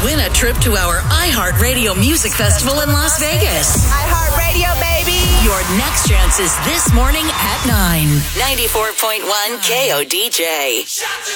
Win a trip to our iHeartRadio Music Festival in Las Vegas. iHeartRadio, baby. Your next chance is this morning at 9. 94.1 KODJ.